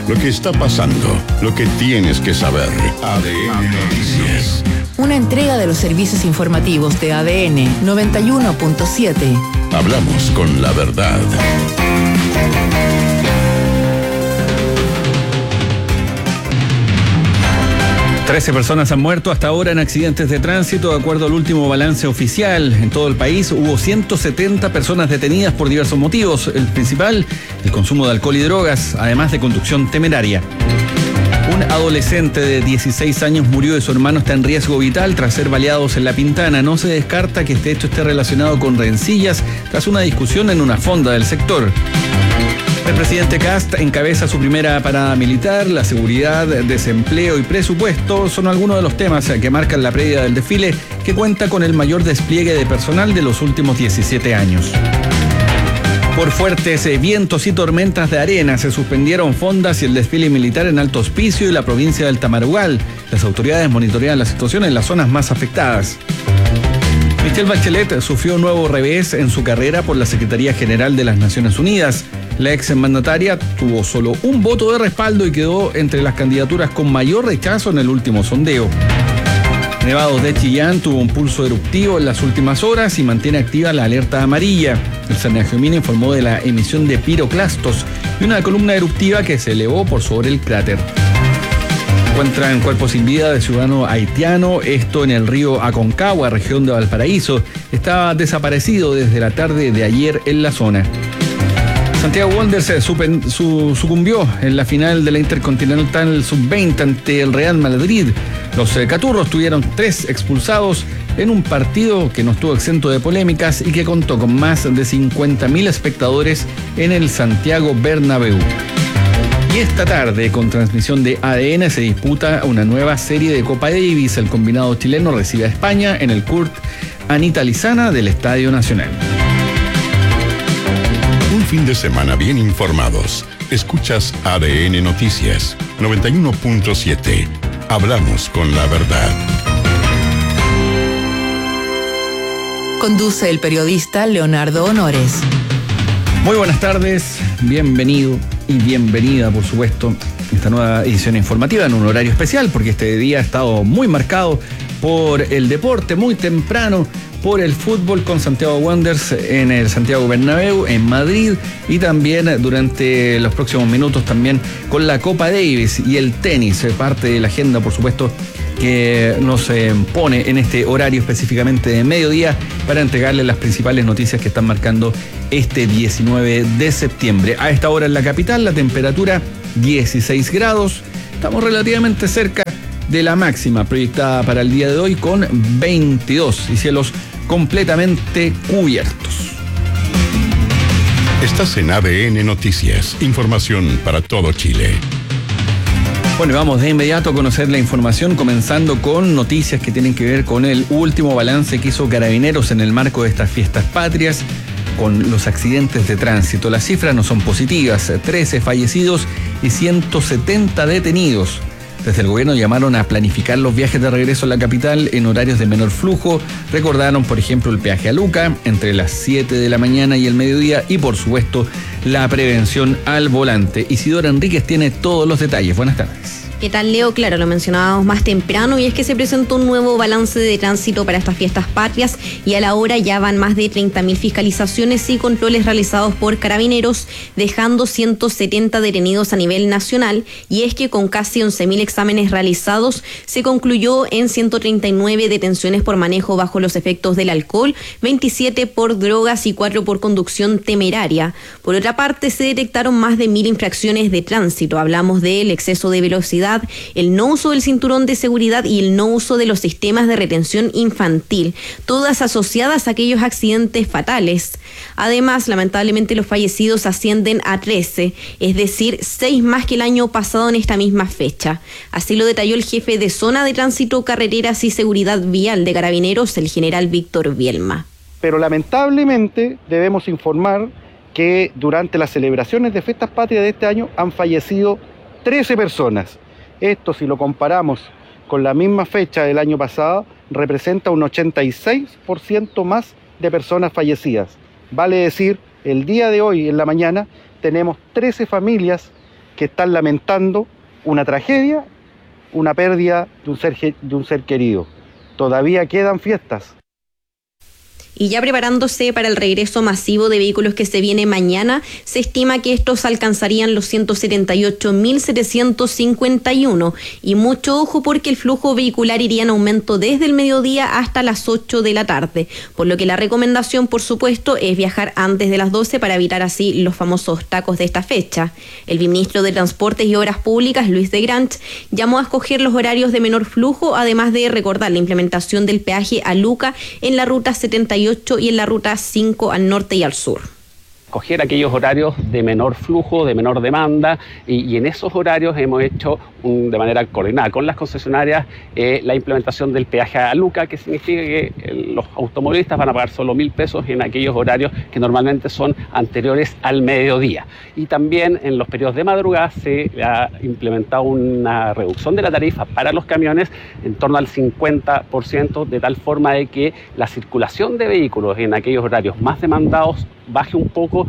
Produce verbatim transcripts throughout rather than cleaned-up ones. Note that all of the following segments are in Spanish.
lo que está pasando, lo que tienes que saber. A D N Noticias. Una entrega de los servicios informativos de A D N noventa y uno punto siete. Hablamos con la verdad. trece personas han muerto hasta ahora en accidentes de tránsito, de acuerdo al último balance oficial. En todo el país hubo ciento setenta personas detenidas por diversos motivos. El principal, el consumo de alcohol y drogas, además de conducción temeraria. Un adolescente de dieciséis años murió y su hermano está en riesgo vital tras ser baleados en La Pintana. No se descarta que este hecho esté relacionado con rencillas tras una discusión en una fonda del sector. El presidente Kast encabeza su primera parada militar. La seguridad, desempleo y presupuesto son algunos de los temas que marcan la previa del desfile, que cuenta con el mayor despliegue de personal de los últimos diecisiete años. Por fuertes vientos y tormentas de arena se suspendieron fondas y el desfile militar en Alto Hospicio y la provincia del Tamarugal. Las autoridades monitorean la situación en las zonas más afectadas. Michelle Bachelet sufrió un nuevo revés en su carrera por la Secretaría General de las Naciones Unidas. La ex mandataria tuvo solo un voto de respaldo y quedó entre las candidaturas con mayor rechazo en el último sondeo. Nevados de Chillán tuvo un pulso eruptivo en las últimas horas y mantiene activa la alerta amarilla. El Saneamiento informó de la emisión de piroclastos y una columna eruptiva que se elevó por sobre el cráter. Encuentran cuerpos sin vida de ciudadano haitiano, esto en el río Aconcagua, región de Valparaíso. Estaba desaparecido desde la tarde de ayer en la zona. Santiago Wanderers supen, su, sucumbió en la final de la Intercontinental sub veinte ante el Real Madrid. Los eh, caturros tuvieron tres expulsados en un partido que no estuvo exento de polémicas y que contó con más de cincuenta mil espectadores en el Santiago Bernabéu. Y esta tarde, con transmisión de A D N, se disputa una nueva serie de Copa Davis. El combinado chileno recibe a España en el Kurt Anita Lizana del Estadio Nacional. Un fin de semana bien informados. Escuchas A D N Noticias noventa y uno punto siete. Hablamos con la verdad. Conduce el periodista Leonardo Honores. Muy buenas tardes, bienvenido y bienvenida, por supuesto, a esta nueva edición informativa en un horario especial, porque este día ha estado muy marcado por el deporte, muy temprano, por el fútbol con Santiago Wanderers en el Santiago Bernabéu, en Madrid, y también durante los próximos minutos también con la Copa Davis y el tenis, parte de la agenda, por supuesto, que nos eh, pone en este horario específicamente de mediodía para entregarles las principales noticias que están marcando este diecinueve de septiembre. A esta hora en la capital la temperatura dieciséis grados, estamos relativamente cerca de la máxima proyectada para el día de hoy con veintidós y cielos completamente cubiertos. Estás en A D N Noticias, información para todo Chile. Bueno, vamos de inmediato a conocer la información, comenzando con noticias que tienen que ver con el último balance que hizo Carabineros en el marco de estas fiestas patrias, con los accidentes de tránsito. Las cifras no son positivas, trece fallecidos y ciento setenta detenidos. Desde el gobierno llamaron a planificar los viajes de regreso a la capital en horarios de menor flujo. Recordaron, por ejemplo, el peaje a Luca entre las siete de la mañana y el mediodía y, por supuesto, la prevención al volante. Isidora Enríquez tiene todos los detalles. Buenas tardes. ¿Qué tal, Leo? Claro, lo mencionábamos más temprano, y es que se presentó un nuevo balance de tránsito para estas fiestas patrias y a la hora ya van más de treinta mil fiscalizaciones y controles realizados por Carabineros, dejando ciento setenta detenidos a nivel nacional, y es que con casi once mil exámenes realizados se concluyó en ciento treinta y nueve detenciones por manejo bajo los efectos del alcohol, veintisiete por drogas y cuatro por conducción temeraria. Por otra parte, se detectaron más de mil infracciones de tránsito. Hablamos del exceso de velocidad, el no uso del cinturón de seguridad y el no uso de los sistemas de retención infantil, todas asociadas a aquellos accidentes fatales. Además, lamentablemente los fallecidos ascienden a trece, es decir, seis más que el año pasado en esta misma fecha. Así lo detalló el jefe de Zona de Tránsito, Carreteras y Seguridad Vial de Carabineros, el general Víctor Bielma. Pero lamentablemente debemos informar que durante las celebraciones de Fiestas Patrias de este año han fallecido trece personas. Esto, si lo comparamos con la misma fecha del año pasado, representa un ochenta y seis por ciento más de personas fallecidas. Vale decir, el día de hoy, en la mañana, tenemos trece familias que están lamentando una tragedia, una pérdida de un ser, de un ser querido. Todavía quedan fiestas. Y ya preparándose para el regreso masivo de vehículos que se viene mañana, se estima que estos alcanzarían los ciento setenta y ocho mil setecientos cincuenta y uno. Y mucho ojo porque el flujo vehicular iría en aumento desde el mediodía hasta las ocho de la tarde. Por lo que la recomendación, por supuesto, es viajar antes de las doce para evitar así los famosos tacos de esta fecha. El viceministro de Transportes y Obras Públicas, Luis de Grant, llamó a escoger los horarios de menor flujo, además de recordar la implementación del peaje a Luca en la ruta setenta y ocho y en la ruta cinco al norte y al sur. Escoger aquellos horarios de menor flujo, de menor demanda, y, y en esos horarios hemos hecho un, de manera coordinada con las concesionarias eh, la implementación del peaje a Luca, que significa que eh, los automovilistas van a pagar solo mil pesos en aquellos horarios que normalmente son anteriores al mediodía. Y también en los periodos de madrugada se ha implementado una reducción de la tarifa para los camiones en torno al cincuenta por ciento, de tal forma de que la circulación de vehículos en aquellos horarios más demandados baje un poco.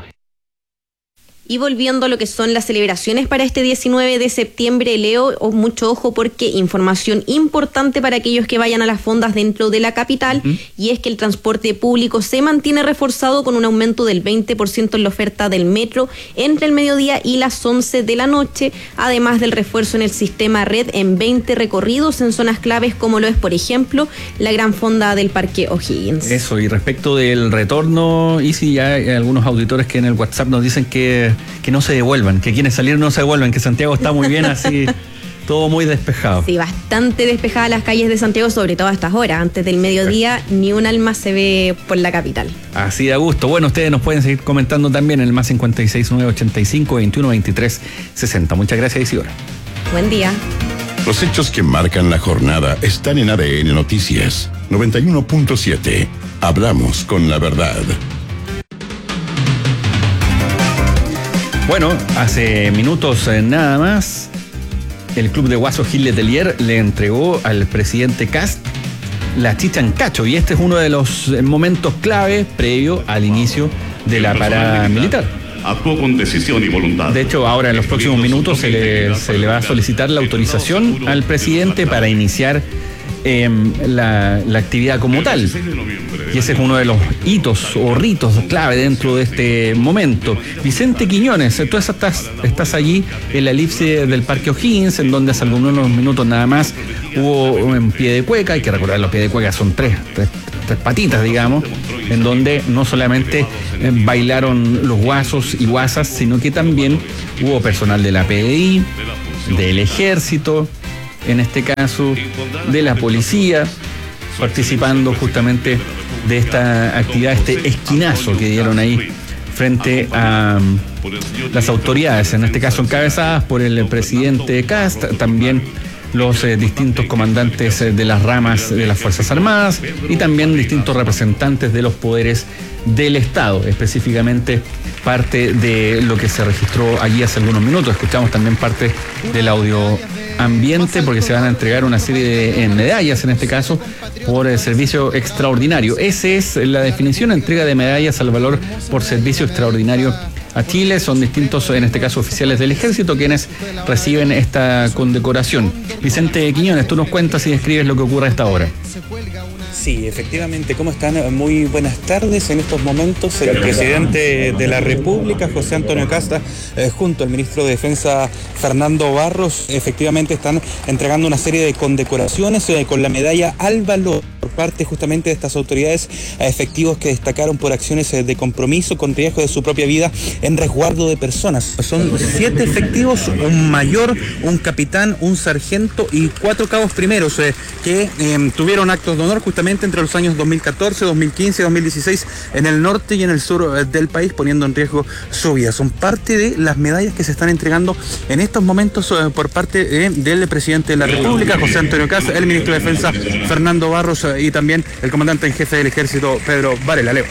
Y volviendo a lo que son las celebraciones para este diecinueve de septiembre, Leo, mucho ojo porque información importante para aquellos que vayan a las fondas dentro de la capital, uh-huh. y es que el transporte público se mantiene reforzado con un aumento del veinte por ciento en la oferta del metro entre el mediodía y las once de la noche, además del refuerzo en el sistema red en veinte recorridos en zonas claves como lo es, por ejemplo, la gran fonda del Parque O'Higgins. Eso, y respecto del retorno, y si ya hay algunos auditores que en el WhatsApp nos dicen que que no se devuelvan, que quienes salieron no se devuelvan, que Santiago está muy bien así, todo muy despejado. Sí, bastante despejadas las calles de Santiago, sobre todo a estas horas. Antes del mediodía, ni un alma se ve por la capital. Así de a gusto. Bueno, ustedes nos pueden seguir comentando también en el más cincuenta y seis, nueve ochenta y cinco, veintiuno, veintitrés, sesenta. Muchas gracias, Isidora. Buen día. Los hechos que marcan la jornada están en A D N Noticias noventa y uno punto siete. Hablamos con la verdad. Bueno, hace minutos eh, nada más, el club de Guaso Gil Letelier le entregó al presidente Kast la chicha en cacho, y este es uno de los momentos clave previo al inicio de la parada militar. Actuó con decisión y voluntad. De hecho, ahora en los próximos minutos se le, se le va a solicitar la autorización al presidente para iniciar eh, la, la actividad como tal. Y ese es uno de los hitos o ritos clave dentro de este momento. Vicente Quiñones, tú estás, estás allí en la elipse del Parque O'Higgins, en donde hace algunos minutos nada más hubo un pie de cueca. Hay que recordar, los pies de cueca son tres, tres, tres patitas, digamos, en donde no solamente eh, bailaron los guasos y guasas, sino que también hubo personal de la P D I, del Ejército, en este caso de la policía, participando justamente de esta actividad, este esquinazo que dieron ahí frente a um, las autoridades, en este caso encabezadas por el presidente Kast, también los eh, distintos comandantes eh, de las ramas de las Fuerzas Armadas y también distintos representantes de los poderes del Estado, específicamente parte de lo que se registró allí hace algunos minutos. Escuchamos también parte del audio ambiente, porque se van a entregar una serie de medallas, en este caso, por el servicio extraordinario. Esa es la definición, entrega de medallas al valor por servicio extraordinario a Chile. Son distintos, en este caso, oficiales del Ejército quienes reciben esta condecoración. Vicente Quiñones, tú nos cuentas y describes lo que ocurre a esta hora. Sí, efectivamente. ¿Cómo están? Muy buenas tardes. En estos momentos el presidente de la República, José Antonio Kast, eh, junto al ministro de Defensa, Fernando Barros, efectivamente están entregando una serie de condecoraciones eh, con la medalla al valor por parte justamente de estas autoridades a efectivos que destacaron por acciones eh, de compromiso con riesgo de su propia vida en resguardo de personas. Son siete efectivos, un mayor, un capitán, un sargento y cuatro cabos primeros eh, que eh, tuvieron actos de honor justamente entre los años dos mil catorce, dos mil quince y dos mil dieciséis en el norte y en el sur del país, poniendo en riesgo su vida. Son parte de las medallas que se están entregando en estos momentos eh, por parte eh, del presidente de la República, José Antonio Kast, el ministro de Defensa, Fernando Barros, eh, y también el comandante en jefe del Ejército, Pedro Varela. Leo.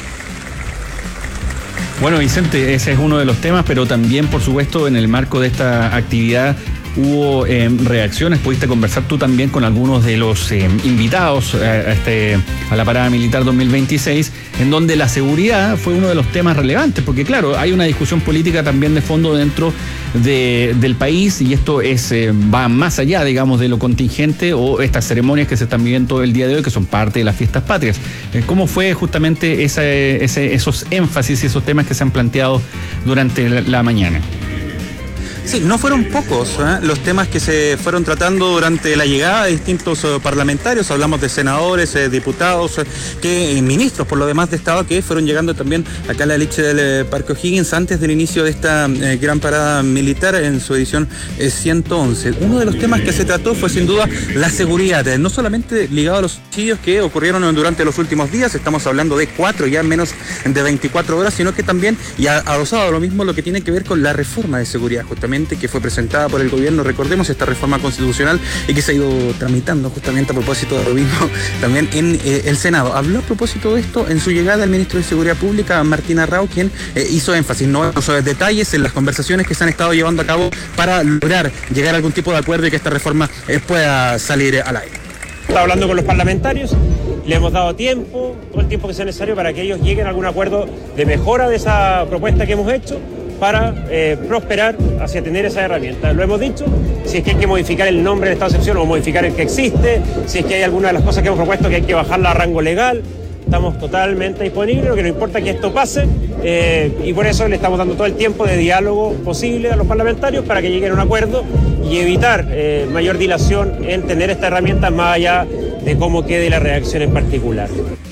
Bueno, Vicente, ese es uno de los temas, pero también, por supuesto, en el marco de esta actividad hubo eh, reacciones. Pudiste conversar tú también con algunos de los eh, invitados a, a, este, a la parada militar dos mil veintiséis, en donde la seguridad fue uno de los temas relevantes, porque claro, hay una discusión política también de fondo dentro de, del país, y esto es eh, va más allá, digamos, de lo contingente o estas ceremonias que se están viviendo el día de hoy, que son parte de las fiestas patrias. Eh, ¿Cómo fue justamente esa, ese, esos énfasis y esos temas que se han planteado durante la, la mañana? Sí, no fueron pocos ¿eh? los temas que se fueron tratando durante la llegada de distintos uh, parlamentarios. Hablamos de senadores, eh, diputados, eh, que eh, ministros, por lo demás, de Estado, que fueron llegando también acá a la elipse del eh, Parque O'Higgins antes del inicio de esta eh, gran parada militar en su edición eh, ciento once. Uno de los temas que se trató fue sin duda la seguridad, eh, no solamente ligado a los suicidios que ocurrieron durante los últimos días, estamos hablando de cuatro, ya en menos de veinticuatro horas, sino que también, y adosado a lo mismo, lo que tiene que ver con la reforma de seguridad, justamente, que fue presentada por el gobierno, recordemos, esta reforma constitucional, y que se ha ido tramitando justamente a propósito de lo mismo también en eh, el Senado. Habló a propósito de esto en su llegada el ministro de Seguridad Pública, Martín Arrau, quien eh, hizo énfasis, no en detalles, en las conversaciones que se han estado llevando a cabo para lograr llegar a algún tipo de acuerdo y que esta reforma eh, pueda salir al aire. Está hablando con los parlamentarios, le hemos dado tiempo, todo el tiempo que sea necesario para que ellos lleguen a algún acuerdo de mejora de esa propuesta que hemos hecho, para eh, prosperar hacia tener esa herramienta. Lo hemos dicho, si es que hay que modificar el nombre del estado de excepción o modificar el que existe, si es que hay alguna de las cosas que hemos propuesto que hay que bajarla a rango legal, estamos totalmente disponibles, lo que no importa que esto pase, eh, y por eso le estamos dando todo el tiempo de diálogo posible a los parlamentarios para que lleguen a un acuerdo y evitar eh, mayor dilación en tener esta herramienta más allá de cómo quede la redacción en particular.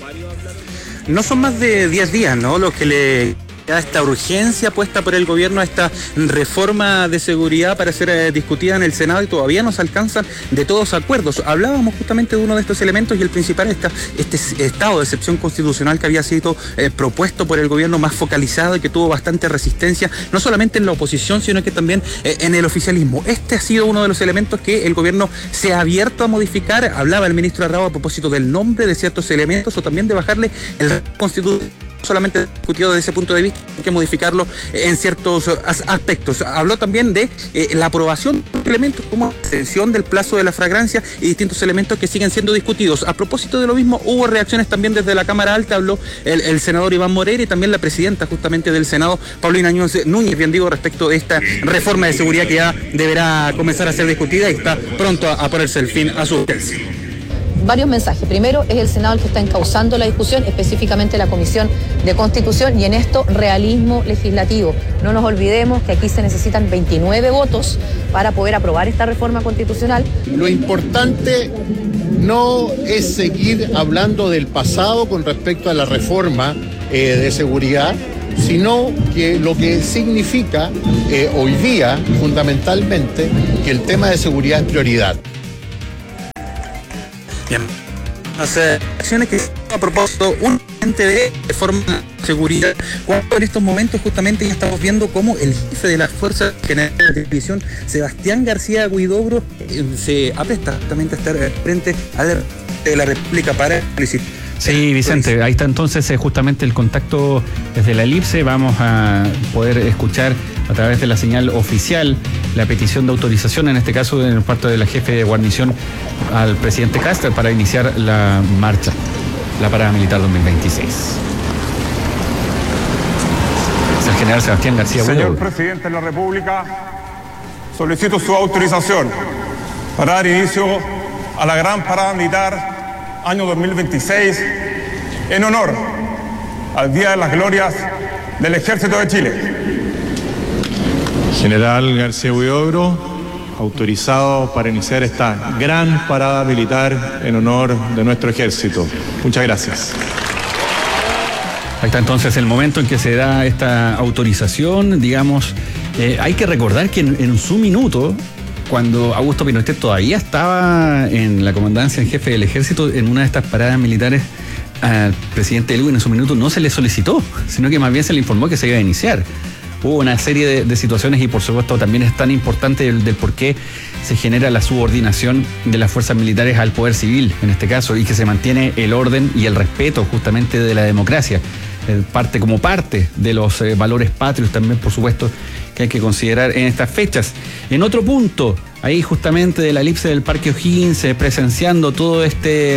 No son más de diez días, ¿no?, los que le esta urgencia puesta por el gobierno a esta reforma de seguridad para ser eh, discutida en el Senado, y todavía no se alcanzan de todos acuerdos. Hablábamos justamente de uno de estos elementos, y el principal es este estado de excepción constitucional que había sido eh, propuesto por el gobierno, más focalizado, y que tuvo bastante resistencia, no solamente en la oposición, sino que también eh, en el oficialismo. Este ha sido uno de los elementos que el gobierno se ha abierto a modificar. Hablaba el ministro Arrau a propósito del nombre de ciertos elementos, o también de bajarle el constitucional. Solamente discutido desde ese punto de vista, hay que modificarlo en ciertos aspectos. Habló también de eh, la aprobación de elementos como la extensión del plazo de la flagrancia y distintos elementos que siguen siendo discutidos. A propósito de lo mismo, hubo reacciones también desde la Cámara Alta. Habló el, el senador Iván Moreira y también la presidenta justamente del Senado, Paulina Núñez, bien digo, respecto de esta reforma de seguridad que ya deberá comenzar a ser discutida y está pronto a, a ponerse el fin a su urgencia. Varios mensajes. Primero, es el Senado el que está encauzando la discusión, específicamente la Comisión de Constitución, y en esto realismo legislativo. No nos olvidemos que aquí se necesitan veintinueve votos para poder aprobar esta reforma constitucional. Lo importante no es seguir hablando del pasado con respecto a la reforma eh, de seguridad, sino que lo que significa eh, hoy día, fundamentalmente, que el tema de seguridad es prioridad. Bien, las eh, acciones que a propósito un ente de reforma de seguridad, cuando en estos momentos justamente ya estamos viendo cómo el jefe de las Fuerzas Generales de División, Sebastián García Huidobro, eh, se apresta justamente a estar frente a la, de la República para solicitar. Sí, Vicente, ahí está entonces eh, justamente el contacto desde la elipse. Vamos a poder escuchar a través de la señal oficial la petición de autorización, en este caso en parte de la jefe de guarnición al presidente Castro, para iniciar la marcha, la parada militar dos mil veintiséis. Es el general Sebastián García Huidobro. Señor presidente de la República, solicito su autorización para dar inicio a la gran parada militar año dos mil veintiséis, en honor al Día de las Glorias del Ejército de Chile. General García Huidobro, autorizado para iniciar esta gran parada militar en honor de nuestro ejército. Muchas gracias. Ahí está entonces el momento en que se da esta autorización, digamos. Eh, hay que recordar que en, en su minuto, cuando Augusto Pinochet todavía estaba en la comandancia en jefe del ejército, en una de estas paradas militares al presidente Lugo en su minuto no se le solicitó, sino que más bien se le informó que se iba a iniciar. Hubo una serie de, de situaciones, y por supuesto también es tan importante el del por qué se genera la subordinación de las fuerzas militares al poder civil, en este caso, y que se mantiene el orden y el respeto justamente de la democracia, eh, parte como parte de los eh, valores patrios también, por supuesto, que hay que considerar en estas fechas. En otro punto, ahí justamente de la elipse del Parque O'Higgins, eh, presenciando todo este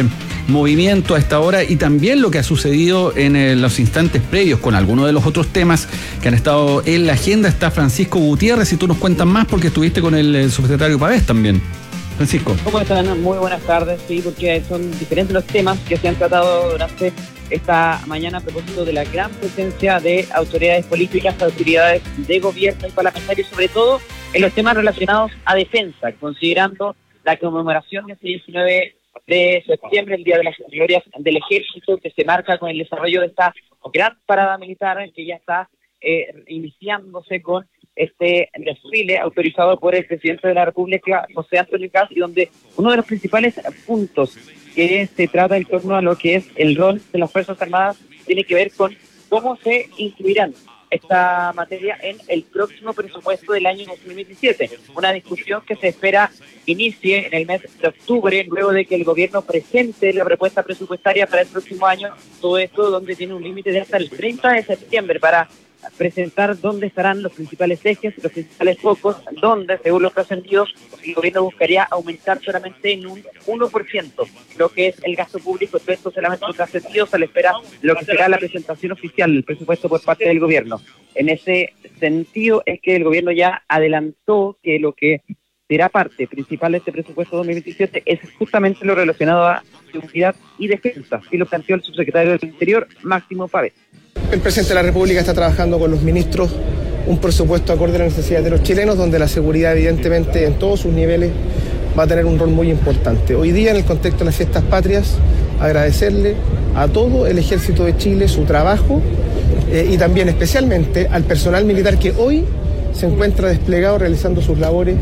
movimiento a esta hora y también lo que ha sucedido en eh, los instantes previos con algunos de los otros temas que han estado en la agenda. Está Francisco Gutiérrez y tú nos cuentas más porque estuviste con el, el subsecretario Pavés también. Francisco. ¿Cómo están? Muy buenas tardes, sí, porque son diferentes los temas que se han tratado durante esta mañana a propósito de la gran presencia de autoridades políticas, autoridades de gobierno y parlamentarios, sobre todo en los temas relacionados a defensa, considerando la conmemoración de este diecinueve de septiembre, el Día de las Glorias del Ejército, que se marca con el desarrollo de esta gran parada militar que ya está eh, iniciándose con este desfile autorizado por el presidente de la República, José Antonio Kast, y donde uno de los principales puntos que se trata en torno a lo que es el rol de las Fuerzas Armadas tiene que ver con cómo se incluirán esta materia en el próximo presupuesto del año dos mil veintisiete. Una discusión que se espera inicie en el mes de octubre, luego de que el gobierno presente la propuesta presupuestaria para el próximo año, todo esto donde tiene un límite de hasta el treinta de septiembre para presentar dónde estarán los principales ejes, los principales focos, donde, según los trascendidos, el gobierno buscaría aumentar solamente en un uno por ciento lo que es el gasto público. Todo esto solamente los trascendidos a la espera de lo que será la presentación oficial del presupuesto por parte del gobierno. En ese sentido es que el gobierno ya adelantó que lo que será parte principal de este presupuesto dos mil veintisiete es justamente lo relacionado a seguridad y defensa, y lo planteó el subsecretario del Interior, Máximo Pavés. El presidente de la República está trabajando con los ministros un presupuesto acorde a las necesidades de los chilenos, donde la seguridad evidentemente en todos sus niveles va a tener un rol muy importante. Hoy día, en el contexto de las fiestas patrias, agradecerle a todo el Ejército de Chile su trabajo eh, y también especialmente al personal militar que hoy se encuentra desplegado realizando sus labores.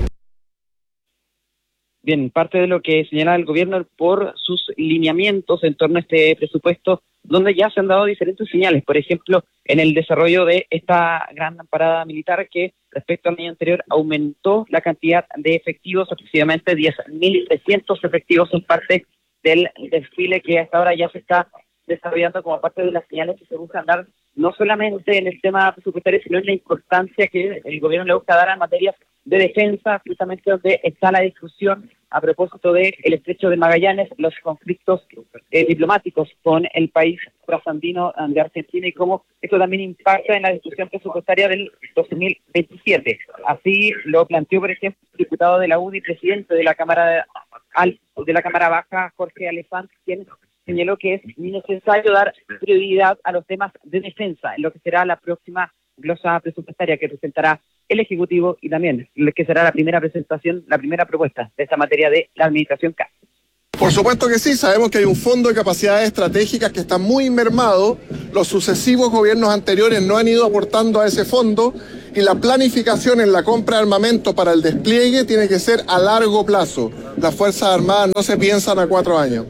Bien, parte de lo que señala el gobierno por sus lineamientos en torno a este presupuesto, donde ya se han dado diferentes señales, por ejemplo, en el desarrollo de esta gran parada militar que respecto al año anterior aumentó la cantidad de efectivos, aproximadamente diez mil trescientos efectivos en parte del desfile que hasta ahora ya se está desarrollando como parte de las señales que se buscan dar, no solamente en el tema presupuestario, sino en la importancia que el gobierno le busca dar a materias de defensa, justamente donde está la discusión a propósito del estrecho de Magallanes, los conflictos eh, diplomáticos con el país trasandino de Argentina y cómo esto también impacta en la discusión presupuestaria del dos mil veintisiete. Así lo planteó, por ejemplo, el diputado de la U D I, presidente de la Cámara de, Al, de la Cámara Baja, Jorge Alefant, quien señaló que es necesario dar prioridad a los temas de defensa en lo que será la próxima glosa presupuestaria que presentará el Ejecutivo y también lo que será la primera presentación, la primera propuesta de esta materia de la administración Kast. Por supuesto que sí, sabemos que hay un fondo de capacidades estratégicas que está muy mermado. Los sucesivos gobiernos anteriores no han ido aportando a ese fondo y la planificación en la compra de armamento para el despliegue tiene que ser a largo plazo. Las Fuerzas Armadas no se piensan a cuatro años.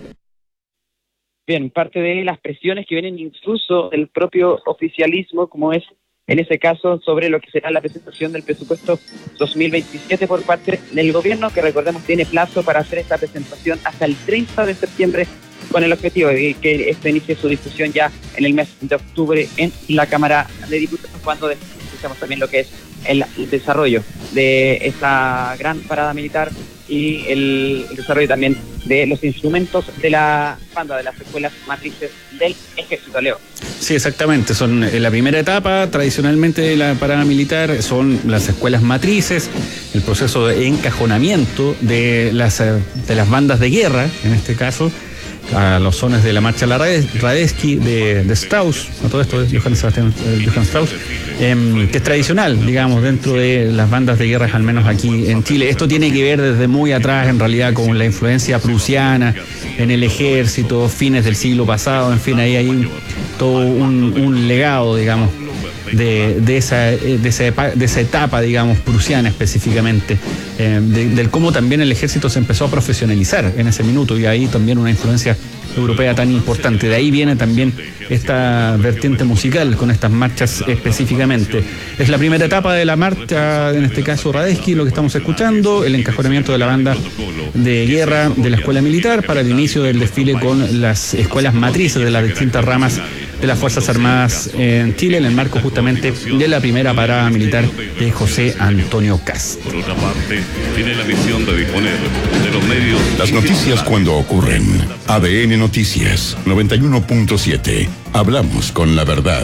Bien, parte de las presiones que vienen incluso del propio oficialismo, como es en ese caso sobre lo que será la presentación del presupuesto dos mil veintisiete por parte del gobierno, que recordemos tiene plazo para hacer esta presentación hasta el treinta de septiembre, con el objetivo de que esto inicie su discusión ya en el mes de octubre en la Cámara de Diputados, cuando escuchamos también lo que es el desarrollo de esta gran parada militar y el desarrollo también de los instrumentos de la banda de las escuelas matrices del Ejército. Leo. Sí, exactamente. Son en la primera etapa, tradicionalmente de la parada militar, son las escuelas matrices, el proceso de encajonamiento de las, de las bandas de guerra, en este caso, a los sones de la marcha Radetzky de, de Strauss, a todo esto de Johann Sebastian eh, Johann Strauss, eh, que es tradicional, digamos, dentro de las bandas de guerra, al menos aquí en Chile. Esto tiene que ver desde muy atrás, en realidad, con la influencia prusiana en el ejército, fines del siglo pasado, en fin, ahí hay un, todo un, un legado, digamos, de, de, esa, de, esa, de esa etapa, digamos, prusiana específicamente, eh, de, del cómo también el ejército se empezó a profesionalizar en ese minuto, y ahí también una influencia europea tan importante. De ahí viene también esta vertiente musical con estas marchas específicamente. Es la primera etapa de la marcha, en este caso Radetzky, lo que estamos escuchando, el encajonamiento de la banda de guerra de la escuela militar para el inicio del desfile con las escuelas matrices de las distintas ramas de las Fuerzas Armadas en Chile, en el marco justamente de la primera parada militar de José Antonio Kast. Por otra parte, tiene la misión de disponer de los medios. Las noticias cuando ocurren. A D N Noticias noventa y uno punto siete. Hablamos con la verdad.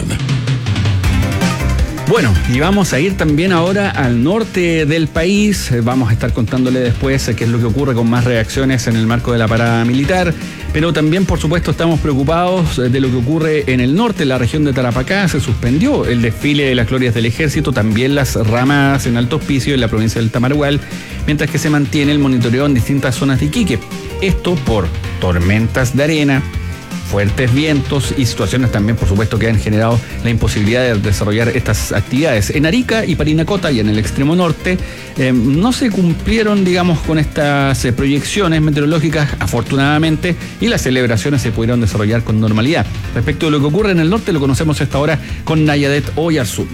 Bueno, y vamos a ir también ahora al norte del país. Vamos a estar contándole después qué es lo que ocurre con más reacciones en el marco de la parada militar. Pero también, por supuesto, estamos preocupados de lo que ocurre en el norte, en la región de Tarapacá. Se suspendió el desfile de las glorias del ejército, también las ramadas en Alto Hospicio, en la provincia del Tamarugal, mientras que se mantiene el monitoreo en distintas zonas de Iquique. Esto por tormentas de arena, fuertes vientos y situaciones también, por supuesto, que han generado la imposibilidad de desarrollar estas actividades. En Arica y Parinacota y en el extremo norte eh, no se cumplieron, digamos, con estas eh, proyecciones meteorológicas, afortunadamente, y las celebraciones se pudieron desarrollar con normalidad. Respecto de lo que ocurre en el norte, lo conocemos hasta ahora con Nayadet Oyarzún.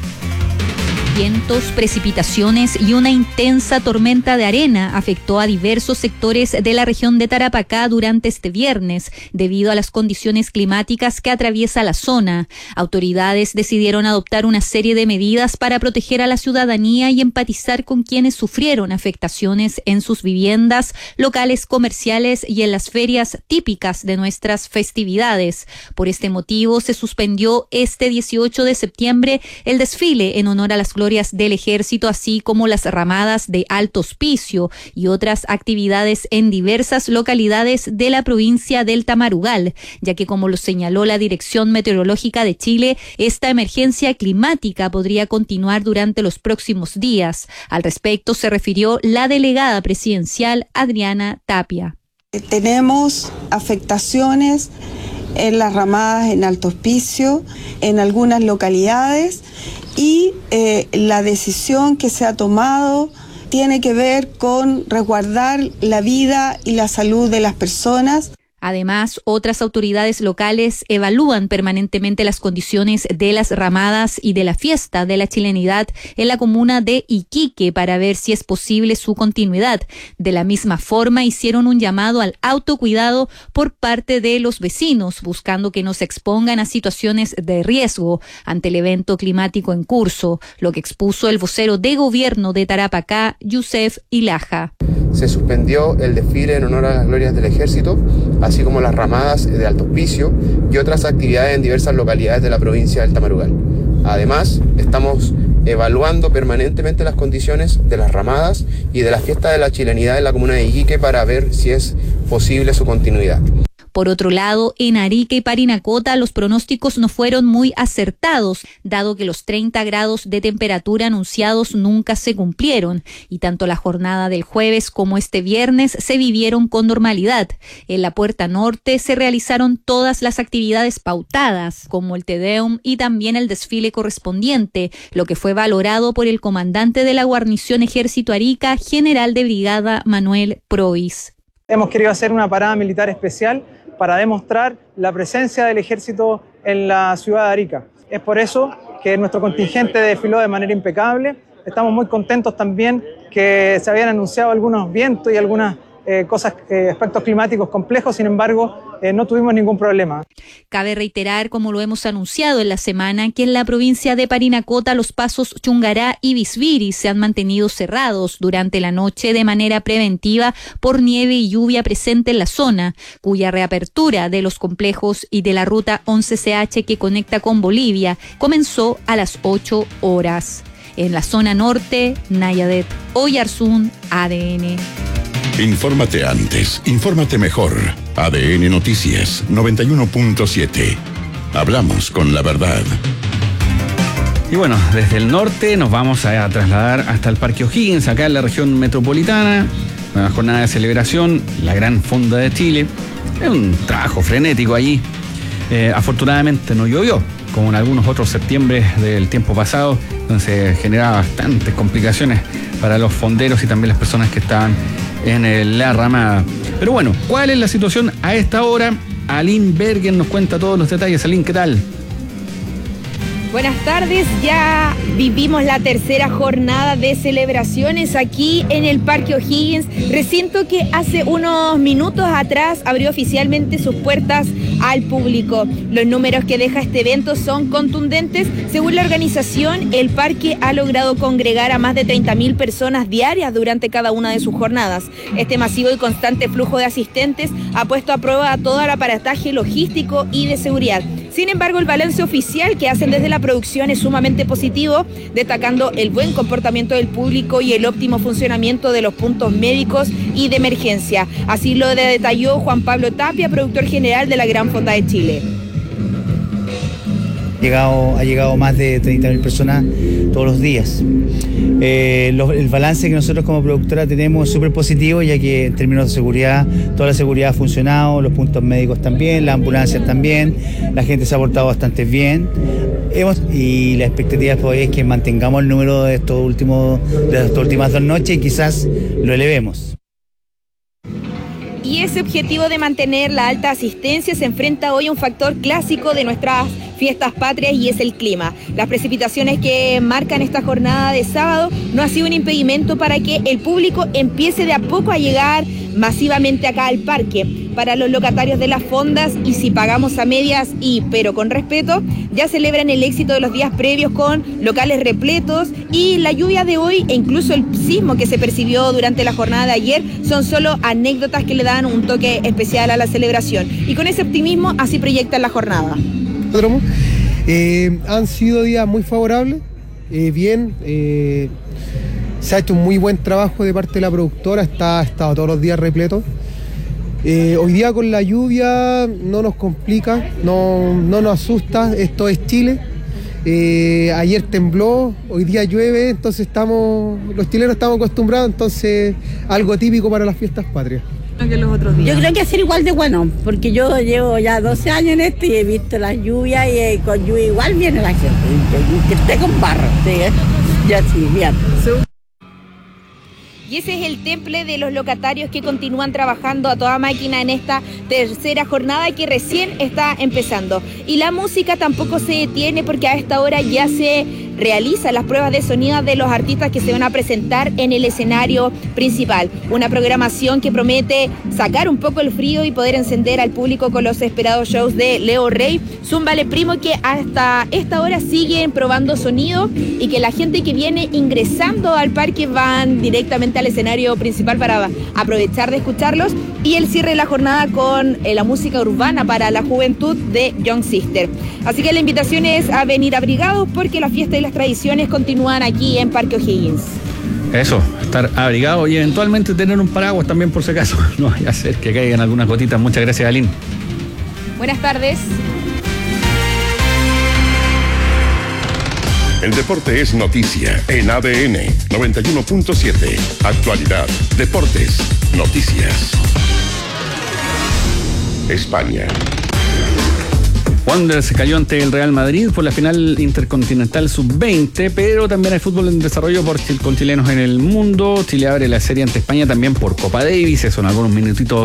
Vientos, precipitaciones y una intensa tormenta de arena afectó a diversos sectores de la región de Tarapacá durante este viernes, debido a las condiciones climáticas que atraviesa la zona. Autoridades decidieron adoptar una serie de medidas para proteger a la ciudadanía y empatizar con quienes sufrieron afectaciones en sus viviendas, locales comerciales y en las ferias típicas de nuestras festividades. Por este motivo, se suspendió este dieciocho de septiembre el desfile en honor a las glorias del ejército, así como las ramadas de Alto Hospicio y otras actividades en diversas localidades de la provincia del Tamarugal, ya que, como lo señaló la Dirección Meteorológica de Chile, esta emergencia climática podría continuar durante los próximos días. Al respecto se refirió la delegada presidencial Adriana Tapia. Tenemos afectaciones en las ramadas en Alto Hospicio, en algunas localidades, y eh, la decisión que se ha tomado tiene que ver con resguardar la vida y la salud de las personas. Además, otras autoridades locales evalúan permanentemente las condiciones de las ramadas y de la fiesta de la chilenidad en la comuna de Iquique para ver si es posible su continuidad. De la misma forma, hicieron un llamado al autocuidado por parte de los vecinos, buscando que no se expongan a situaciones de riesgo ante el evento climático en curso, lo que expuso el vocero de gobierno de Tarapacá, Yusef Ilaja. Se suspendió el desfile en honor a las glorias del ejército, así como las ramadas de Alto Hospicio y otras actividades en diversas localidades de la provincia del Tamarugal. Además, estamos evaluando permanentemente las condiciones de las ramadas y de la fiesta de la chilenidad en la comuna de Iquique para ver si es posible su continuidad. Por otro lado, en Arica y Parinacota los pronósticos no fueron muy acertados, dado que los treinta grados de temperatura anunciados nunca se cumplieron, y tanto la jornada del jueves como este viernes se vivieron con normalidad. En la Puerta Norte se realizaron todas las actividades pautadas, como el Te Deum y también el desfile correspondiente, lo que fue valorado por el comandante de la guarnición Ejército Arica, general de brigada Manuel Prois. Hemos querido hacer una parada militar especial para demostrar la presencia del ejército en la ciudad de Arica. Es por eso que nuestro contingente desfiló de manera impecable. Estamos muy contentos también que se habían anunciado algunos vientos y algunas eh, cosas, eh, aspectos climáticos complejos, sin embargo, eh, no tuvimos ningún problema. Cabe reiterar, como lo hemos anunciado en la semana, que en la provincia de Parinacota los pasos Chungará y Bisbiri se han mantenido cerrados durante la noche de manera preventiva por nieve y lluvia presente en la zona, cuya reapertura de los complejos y de la ruta once C H que conecta con Bolivia comenzó a las ocho horas. En la zona norte, Nayadet Oyarzún, A D N. Infórmate antes, infórmate mejor. A D N Noticias noventa y uno punto siete. Hablamos con la verdad. Y bueno, desde el norte nos vamos a trasladar hasta el Parque O'Higgins, acá en la región metropolitana. Una jornada de celebración, la Gran Fonda de Chile. Es un trabajo frenético allí. Eh, afortunadamente no llovió, como en algunos otros septiembre del tiempo pasado, donde se generaba bastantes complicaciones para los fonderos y también las personas que estaban en la ramada. Pero bueno, ¿cuál es la situación a esta hora? Aline Bergen nos cuenta todos los detalles. Aline, ¿qué tal? Buenas tardes, ya vivimos la tercera jornada de celebraciones aquí en el Parque O'Higgins, recinto que hace unos minutos atrás abrió oficialmente sus puertas al público. Los números que deja este evento son contundentes. Según la organización, el parque ha logrado congregar a más de treinta mil personas diarias durante cada una de sus jornadas. Este masivo y constante flujo de asistentes ha puesto a prueba todo el aparataje logístico y de seguridad. Sin embargo, el balance oficial que hacen desde la producción es sumamente positivo, destacando el buen comportamiento del público y el óptimo funcionamiento de los puntos médicos y de emergencia. Así lo detalló Juan Pablo Tapia, productor general de la Gran Fonda de Chile. Llegado, ha llegado más de treinta mil personas todos los días. Eh, lo, el balance que nosotros como productora tenemos es súper positivo, ya que en términos de seguridad, toda la seguridad ha funcionado, los puntos médicos también, las ambulancias también, la gente se ha portado bastante bien. Hemos, y la expectativa pues, es que mantengamos el número de estos últimos, de estas últimas dos noches y quizás lo elevemos. Y ese objetivo de mantener la alta asistencia se enfrenta hoy a un factor clásico de nuestras fiestas patrias y es el clima. Las precipitaciones que marcan esta jornada de sábado no ha sido un impedimento para que el público empiece de a poco a llegar masivamente acá al parque. Para los locatarios de las fondas, y si pagamos a medias y pero con respeto, ya celebran el éxito de los días previos con locales repletos, y la lluvia de hoy e incluso el sismo que se percibió durante la jornada de ayer son solo anécdotas que le dan un toque especial a la celebración. Y con ese optimismo así proyectan la jornada. Eh, han sido días muy favorables, eh, bien, eh, se ha hecho un muy buen trabajo de parte de la productora, está, ha estado todos los días repleto. Eh, hoy día con la lluvia no nos complica, no, no nos asusta, esto es Chile. Eh, ayer tembló, hoy día llueve, entonces estamos, los chilenos estamos acostumbrados, entonces algo típico para las fiestas patrias. Que los otros días. Yo creo que va a ser igual de bueno, porque yo llevo ya doce años en esto y he visto las lluvias y eh, con lluvia igual viene la gente, que, que esté con barro, ¿sí? Ya sí, bien. Y ese es el temple de los locatarios que continúan trabajando a toda máquina en esta tercera jornada que recién está empezando. Y la música tampoco se detiene porque a esta hora ya se realizan las pruebas de sonido de los artistas que se van a presentar en el escenario principal. Una programación que promete sacar un poco el frío y poder encender al público con los esperados shows de Leo Rey, Zúmbale Primo, que hasta esta hora siguen probando sonido y que la gente que viene ingresando al parque van directamente al escenario principal para aprovechar de escucharlos, y el cierre de la jornada con eh, la música urbana para la juventud de Young Sister. Así que la invitación es a venir abrigados porque la fiesta y las tradiciones continúan aquí en Parque O'Higgins. Eso, estar abrigado y eventualmente tener un paraguas también por si acaso. No vaya a ser que caigan algunas gotitas. Muchas gracias, Aline. Buenas tardes. El deporte es noticia en A D N noventa y uno punto siete. Actualidad, deportes, noticias. España. Wander se cayó ante el Real Madrid por la final intercontinental sub veinte, pero también hay fútbol en desarrollo por, con chilenos en el mundo. Chile abre la serie ante España también por Copa Davis, son algunos minutitos